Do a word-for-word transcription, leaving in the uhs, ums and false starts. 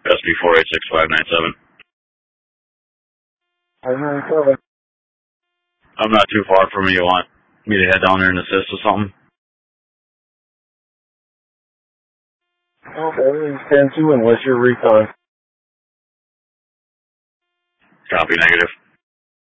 S B four eight six five nine seven. I'm not too far from you. You want me to head down there and assist with something? Okay, stand to, and what's your recon? Copy, negative.